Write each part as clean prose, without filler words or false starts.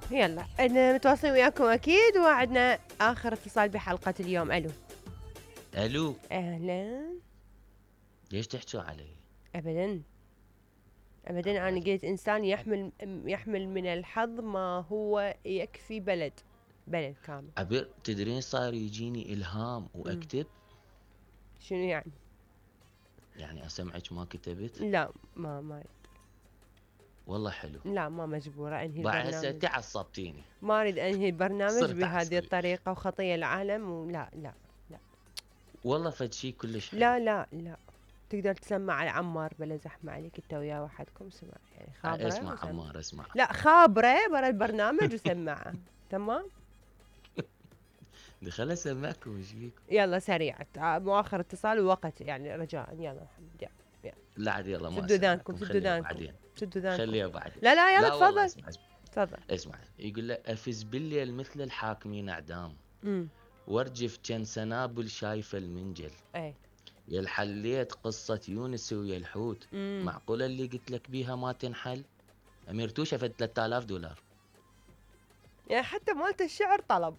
يلا احنا متواصلين وياكم اكيد، وعدنا اخر اتصال بحلقة اليوم. الو. الو. اهلا. ليش تحكوا علي؟ ابدا ابدا، انا عبالي. قلت انسان يحمل من الحظ ما هو يكفي بلد كامل. عبير، تدرين صار يجيني الهام امم واكتب؟ شنو يعني؟ يعني اسمعك ما كتبت. لا ما والله حلو. لا، ما مجبورة انهي بعد هسه البرنامج. انت عصبتيني. ما اريد انهي البرنامج صرت بهذه عصبي. الطريقة وخطية العالم، ولا لا. لا والله فد شي كلش حلو. لا لا لا. تقدر تسمع على عمار بلا زحمة عليك، انت وياه وحدكم سمع يعني خابرة اسمع وسمع. عمار اسمع. لا، خابرة برا البرنامج وسمعه. تمام. دخل اسمعكم ايش بيكم. يلا سريع، مؤخر اتصال ووقت يعني، رجاء يلا محمد يلا. يلا. لا عاد يلا ما سدوا ذانكم اسمعكم، سدوا خليها ذانكم بعدين. سدوا ذانكم. خليها بعدين. لا لا يلا لا والله تفضل. اسمع اسمع. تفضل. اسمع يقول له افز بالليل مثل الحاكمين اعدام، امم وارجف كان سنابل شايفه المنجل. اي. يا الحليت قصة يونس ويا الحوت، امم معقولة اللي قلت لك بيها ما تنحل؟ أمير توشة في $3000. يعني حتى مالت الشعر طلب.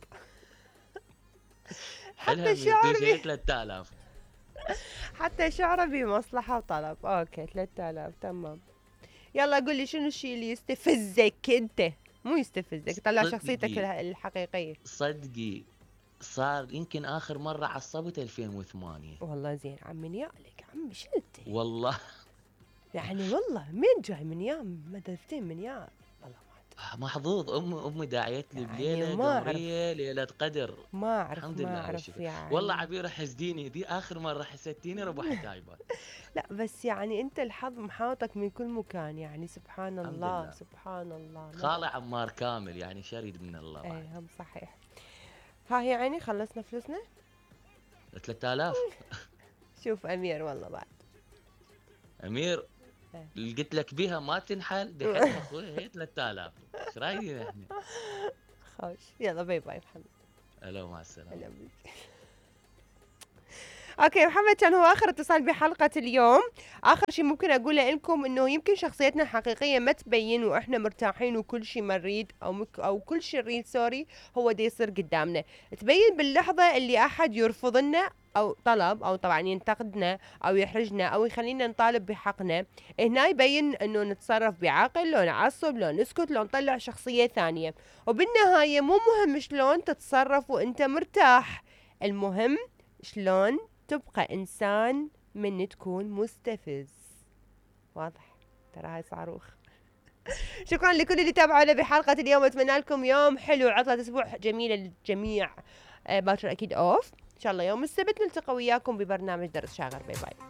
حتى حلها أمير الشعر توشة هي 3000. حتى شعره بمصلحة وطلب. اوكي 3000 تمام. يلا قول لي شنو الشيء اللي يستفزك انت، مو يستفزك، طلع شخصيتك صدقي الحقيقية. صدقي صار يمكن آخر مرة عصبت 2008. والله زين عم من يالك عمي شلته. والله. يعني والله من جاي من يام مدرستين من يام. والله محظوظ. أمي داعيت لي يعني بليلة ما اعرف قمرية ليلة قدر. ما اعرف الحمد ما لله اعرف والشكر. والله يعني. عبيرة حسديني، دي آخر مرة حسدتيني ربحت جايبات. لا بس يعني انت الحظ محاوطك من كل مكان، يعني سبحان الحمد الله لله. سبحان الله خالع عمار كامل يعني شريد من الله بعد. ايه هم صحيح. ها يعني خلصنا فلوسنا. 3000. شوف امير والله بعد. امير، ايه. اللي قلت لك بيها ما تنحل بحلم اخوي هي 3000. ايش رايك احنا؟ خوش يلا باي باي محمد. الو مع السلامه. هلا بيك. اوكي محمد، كان هو اخر اتصال بحلقة اليوم. اخر شيء ممكن اقوله لكم انه يمكن شخصيتنا الحقيقية ما تبين واحنا مرتاحين وكل شيء ما نريد او كل شيء نريد سوري هو دي يصير قدامنا. تبين باللحظة اللي احد يرفض لنا او طلب، او طبعا ينتقدنا او يحرجنا او يخلينا نطالب بحقنا. هنا يبين انه نتصرف بعقل، لو نعصب، لو نسكت، لو نطلع شخصية ثانية. وبالنهاية مو مهم شلون تتصرف وانت مرتاح، المهم شلون تبقى إنسان من تكون مستفز. واضح؟ ترى هاي صاروخ. شكرا لكل اللي تابعونا بحلقة اليوم، أتمنى لكم يوم حلو، عطلة أسبوع جميلة للجميع. باكر أكيد أوف إن شاء الله. يوم السبت نلتقى وياكم ببرنامج درس شاغر. باي باي.